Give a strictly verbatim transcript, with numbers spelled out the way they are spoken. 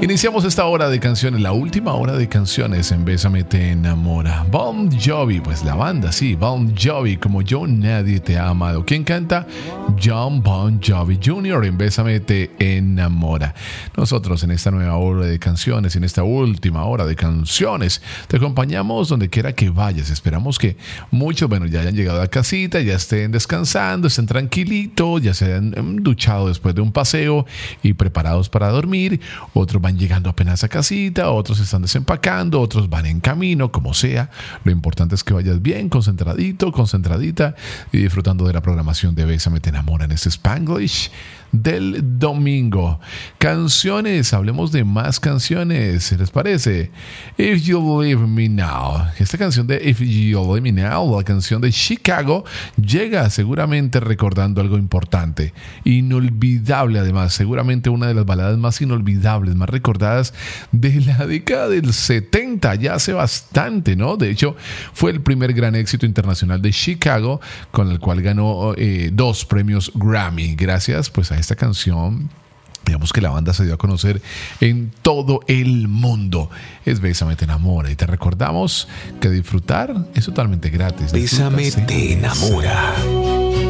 Iniciamos esta hora de canciones, la última hora de canciones en Bésame te enamora. Bon Jovi, pues la banda, sí, Bon Jovi, como yo nadie te ha amado. ¿Quién canta? John Bon Jovi junior en Bésame te enamora. Nosotros en esta nueva hora de canciones, en esta última hora de canciones, te acompañamos donde quiera que vayas. Esperamos que muchos, bueno, ya hayan llegado a casita, ya estén descansando, estén tranquilitos, ya se hayan duchado después de un paseo y preparados para dormir. Otros van llegando apenas a casita, otros están desempacando, otros van en camino, como sea. Lo importante es que vayas bien, concentradito, concentradita y disfrutando de la programación de Bésame te enamora en este Spanglish del domingo. Canciones, hablemos de más canciones, ¿les parece? If You Leave Me Now. Esta canción de If You Leave Me Now, la canción de Chicago, llega seguramente recordando algo importante, inolvidable además, seguramente una de las baladas más inolvidables, más recordadas de la década del setenta, ya hace bastante, ¿no? De hecho, fue el primer gran éxito internacional de Chicago, con el cual ganó eh, dos premios Grammy, gracias pues a esta canción. Digamos que la banda se dio a conocer en todo el mundo. Es Bésame te enamora y te recordamos que disfrutar es totalmente gratis. Bésame te enamora.